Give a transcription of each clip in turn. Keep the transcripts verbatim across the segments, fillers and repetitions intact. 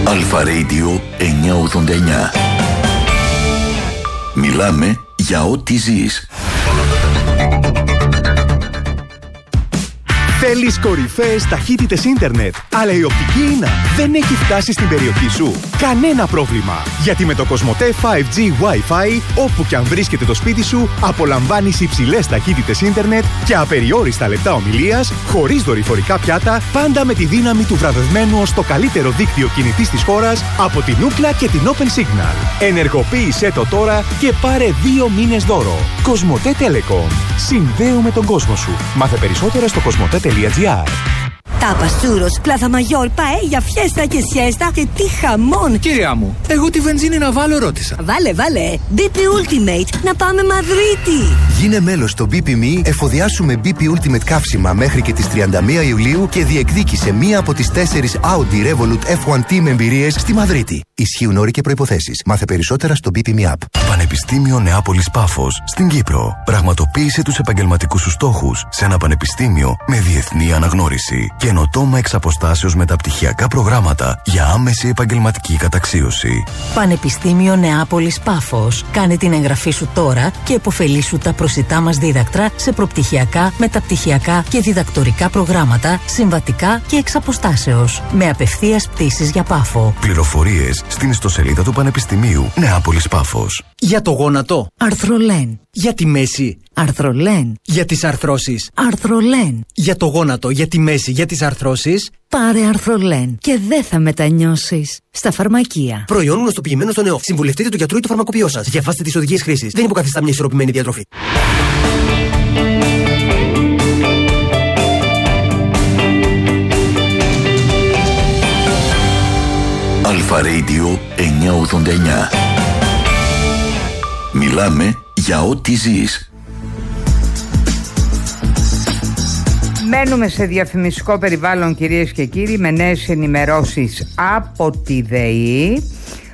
Αλφα Radio εννιακόσια ογδόντα εννιά. Μιλάμε για ό,τι ζεις. Θέλεις κορυφαίες ταχύτητες ίντερνετ, αλλά η οπτική ίνα δεν έχει φτάσει στην περιοχή σου? Κανένα πρόβλημα, γιατί με το Κοσμοτέ φάιβ τζι Wi-Fi, όπου κι αν βρίσκεται το σπίτι σου, απολαμβάνεις υψηλές ταχύτητες ίντερνετ και απεριόριστα λεπτά ομιλίας, χωρίς δορυφορικά πιάτα, πάντα με τη δύναμη του βραβευμένου ως το καλύτερο δίκτυο κινητής της χώρας από την Ookla και την Open Signal. Ενεργοποίησέ το τώρα και πάρε δύο μήνες δώρο. Κοσμοτέ Telecom. Συνδέουμε τον κόσμο σου. Μάθε περισσότερα στο κοσμοτέ τελεία τζι άρ. Τάπας, τσούρος, πλάθα μαγιόρ, παέλια, φιέστα και σιέστα και τι χαμόν! Κυρία μου, εγώ τη βενζίνη να βάλω ρώτησα. Βάλε, βάλε! μπι πι Ultimate, να πάμε Μαδρίτη! Γίνε μέλος στο μπι πι Me, εφοδιάσουμε μπι πι Ultimate καύσιμα μέχρι και τις τριάντα μία Ιουλίου και διεκδίκησε μία από τις τέσσερις Audi Revolut εφ ουάν Team εμπειρίες στη Μαδρίτη. Ισχύουν όροι και προϋποθέσεις. Μάθε περισσότερα στο μπι πι Me App. Πανεπιστήμιο Νεάπολης Πάφος στην Κύπρο. Πραγματοποίησε τους επαγγελματικούς σου στόχους σε ένα πανεπιστήμιο με διεθνή αναγνώριση. Καινοτόμα εξ αποστάσεως μεταπτυχιακά προγράμματα για άμεση επαγγελματική καταξίωση. Πανεπιστήμιο Νεάπολης Πάφος. Κάνε την εγγραφή σου τώρα και επωφελήσου τα προσιτά μας δίδακτρα σε προπτυχιακά, μεταπτυχιακά και διδακτορικά προγράμματα, συμβατικά και εξ αποστάσεως. Με απευθείας πτήσεις για Πάφο. Πληροφορίες στην ιστοσελίδα του Πανεπιστημίου Νεάπολης Πάφος. Για το γόνατο. Αρθρολέν. Για τη μέση. Αρθρολέν. Για τις αρθρώσεις. Αρθρολέν. Για το γόνατο, για τη μέση, για τις αρθρώσεις. Πάρε Αρθρολέν και δεν θα μετανιώσεις. Στα φαρμακεία. Προϊόν γνωστοποιημένο στον ΕΟΦ. Συμβουλευτείτε του γιατρού ή το φαρμακοποιό σας. Διαβάστε τις οδηγίες χρήσης. Δεν υποκαθιστά μια ισορροπημένη διατροφή. Αλφα Radio εννιακόσια ογδόντα εννιά. Μιλάμε για ό,τι ζεις. Μένουμε σε διαφημιστικό περιβάλλον, κυρίες και κύριοι, με νέες ενημερώσεις από τη ΔΕΗ,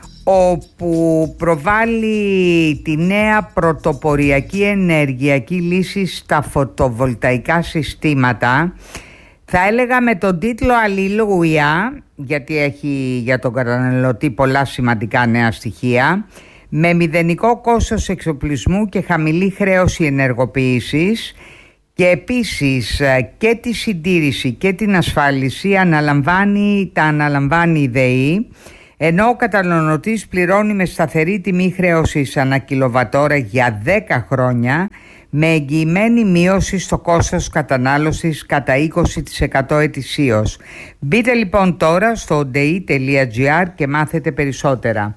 όπου προβάλλει τη νέα πρωτοποριακή ενεργειακή λύση στα φωτοβολταϊκά συστήματα. Θα έλεγα με τον τίτλο «Αλληλούια», γιατί έχει για τον καταναλωτή πολλά σημαντικά νέα στοιχεία, με μηδενικό κόστος εξοπλισμού και χαμηλή χρέωση ενεργοποίησης, και επίσης και τη συντήρηση και την ασφάλιση αναλαμβάνει, τα αναλαμβάνει η ΔΕΗ, ενώ ο καταναλωτής πληρώνει με σταθερή τιμή χρέωσης ανά κιλοβατόρα για δέκα χρόνια, με εγγυημένη μείωση στο κόστος κατανάλωσης κατά είκοσι τοις εκατό ετησίως. Μπείτε λοιπόν τώρα στο ντι τελεία τζι άρ και μάθετε περισσότερα.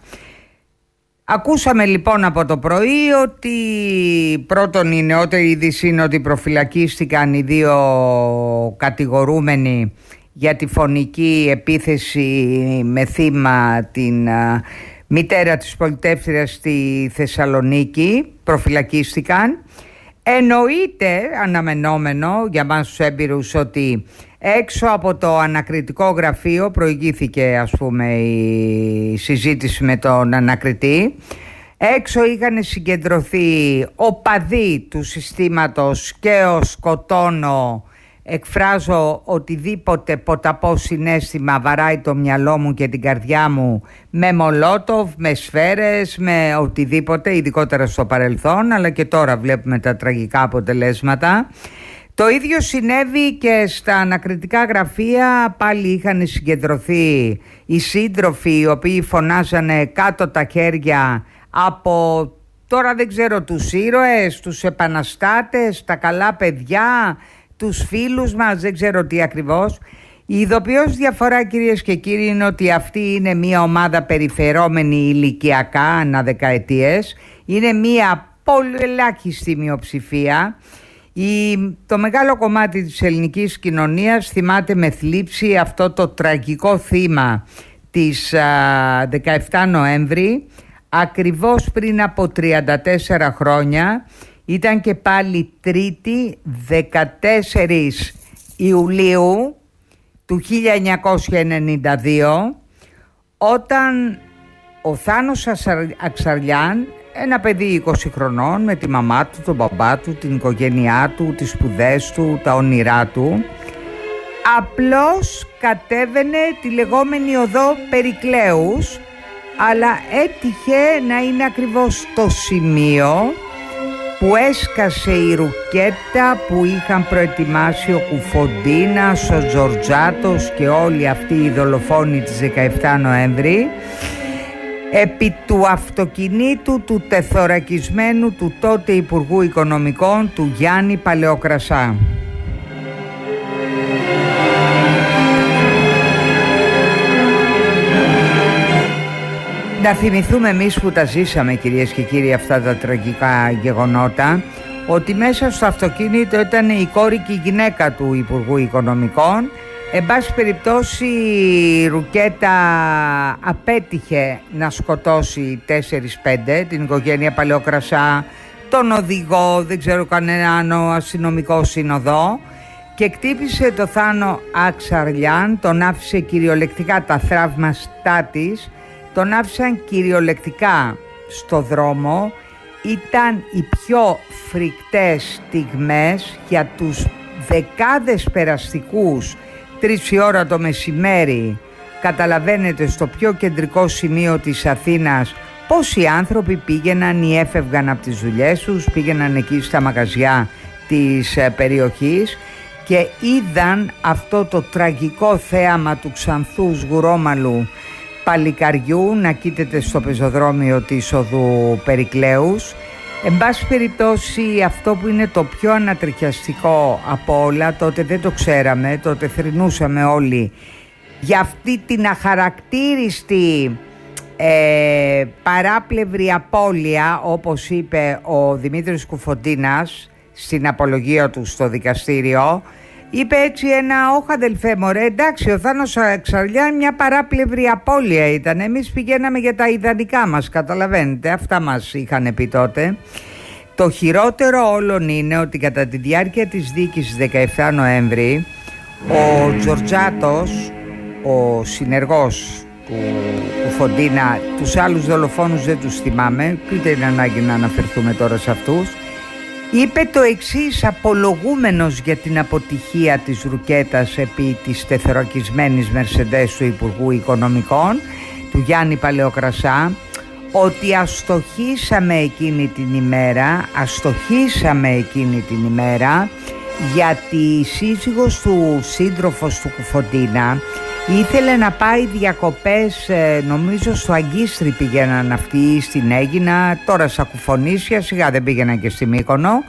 Ακούσαμε λοιπόν από το πρωί ότι πρώτον η νεότερη είδηση είναι ότι προφυλακίστηκαν οι δύο κατηγορούμενοι για τη φωνική επίθεση με θύμα την α, μητέρα της πολιτεύθυρας στη Θεσσαλονίκη. Προφυλακίστηκαν. Εννοείται αναμενόμενο για μας τους έμπειρους ότι έξω από το ανακριτικό γραφείο προηγήθηκε, ας πούμε, η συζήτηση με τον ανακριτή. Έξω είχαν συγκεντρωθεί οπαδοί του συστήματος και ο σκοτώνω, εκφράζω οτιδήποτε ποταπό συναίσθημα βαράει το μυαλό μου και την καρδιά μου, με μολότοβ, με σφαίρες, με οτιδήποτε, ειδικότερα στο παρελθόν, αλλά και τώρα βλέπουμε τα τραγικά αποτελέσματα. Το ίδιο συνέβη και στα ανακριτικά γραφεία. Πάλι είχαν συγκεντρωθεί οι σύντροφοι οι οποίοι φωνάζανε κάτω τα χέρια από, τώρα δεν ξέρω, τους ήρωες, τους επαναστάτες, τα καλά παιδιά, τους φίλους μας, δεν ξέρω τι ακριβώς. Η ειδοποιώς διαφορά, κυρίες και κύριοι, είναι ότι αυτή είναι μια ομάδα περιφερόμενη ηλικιακά ανά δεκαετίες. Είναι μια πολύ ελάχιστη μειοψηφία. Η, το μεγάλο κομμάτι της ελληνικής κοινωνίας θυμάται με θλίψη αυτό το τραγικό θύμα της α, δεκαεφτά Νοέμβρη, ακριβώς πριν από τριάντα τέσσερα χρόνια. Ήταν και πάλι Τρίτη δεκατέσσερις Ιουλίου του χίλια εννιακόσια ενενήντα δύο, όταν ο Θάνος Αξαρλιάν, ένα παιδί είκοσι χρονών, με τη μαμά του, τον μπαμπά του, την οικογένειά του, τις σπουδές του, τα όνειρά του, απλώς κατέβαινε τη λεγόμενη οδό Περικλέους, αλλά έτυχε να είναι ακριβώς το σημείο που έσκασε η ρουκέτα που είχαν προετοιμάσει ο Κουφοντίνας, ο Τζορτζάτος και όλοι αυτοί οι δολοφόνοι της δεκαεφτά Νοέμβρη, επί του αυτοκινήτου του τεθωρακισμένου του τότε Υπουργού Οικονομικών, του Γιάννη Παλαιοκρασά. Να θυμηθούμε εμείς που τα ζήσαμε, κυρίες και κύριοι, αυτά τα τραγικά γεγονότα, ότι μέσα στο αυτοκίνητο ήταν η κόρη και η γυναίκα του Υπουργού Οικονομικών. Εν πάση περιπτώσει η ρουκέτα απέτυχε να σκοτώσει τέσσερις πέντε, την οικογένεια Παλαιοκρασά, τον οδηγό, δεν ξέρω κανέναν αστυνομικό σύνοδο, και κτύπησε το Θάνο Αξαρλιάν, τον άφησε κυριολεκτικά, τα θραύματά της τον άφησαν κυριολεκτικά στο δρόμο. Ήταν οι πιο φρικτές στιγμές για τους δεκάδες περαστικούς. Τρεις η ώρα το μεσημέρι, καταλαβαίνετε, στο πιο κεντρικό σημείο της Αθήνας, πόσοι άνθρωποι πήγαιναν ή έφευγαν από τις δουλειές τους, πήγαιναν εκεί στα μαγαζιά της περιοχής και είδαν αυτό το τραγικό θέαμα του ξανθού σγουρόμαλου παλικαριού να κοίταται στο πεζοδρόμιο της οδού Περικλέους. Εν πάση περιπτώσει, αυτό που είναι το πιο ανατριχιαστικό από όλα, τότε δεν το ξέραμε, τότε θρηνούσαμε όλοι για αυτή την αχαρακτήριστη ε, παράπλευρη απώλεια, όπως είπε ο Δημήτρης Κουφοντίνας στην απολογία του στο δικαστήριο. Είπε έτσι ένα «Όχ αδελφέ μωρέ, εντάξει, ο Θάνος Αξαρλιάν μια παράπλευρη απώλεια ήταν, εμείς πηγαίναμε για τα ιδανικά μας, καταλαβαίνετε, αυτά μας είχαν πει τότε». Το χειρότερο όλων είναι ότι κατά τη διάρκεια της δίκης της δεκαεφτά Νοέμβρη, ο Τζορτζάτος, ο συνεργός του, του Φοντίνα, τους άλλους δολοφόνους δεν τους θυμάμαι, ούτε είναι ανάγκη να αναφερθούμε τώρα σε αυτούς, είπε το εξής απολογούμενος για την αποτυχία της ρουκέτας επί της τεθωρακισμένης Μερσεντές του Υπουργού Οικονομικών, του Γιάννη Παλαιοκρασά, ότι αστοχήσαμε εκείνη την ημέρα, αστοχήσαμε εκείνη την ημέρα γιατί η σύζυγος του, σύντροφος του Κουφοντίνα, ήθελε να πάει διακοπές, νομίζω στο Αγκίστρι πήγαιναν αυτοί, στην Αίγινα, τώρα στα Κουφονήσια, σιγά δεν πήγαιναν και στη Μύκονο,